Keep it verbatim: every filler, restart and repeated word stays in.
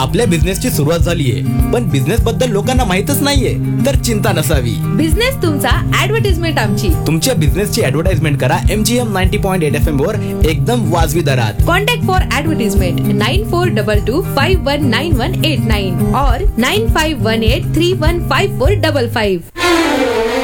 आपल्या बिझनेसची सुरुवात झालीये, पण बिझनेस बद्दल लोकांना माहितच नाहीये, तर चिंता नसावी. बिझनेस तुमचा, ऍडव्हर्टाइजमेंट आमची. तुमच्या बिझनेसची ऍडव्हर्टाइजमेंट करा MGM ninety point eight F M वर एकदम वाजवी दरात. Contact for advertisement nine four double two five one nine one eight nine और nine five one eight three one five four double five.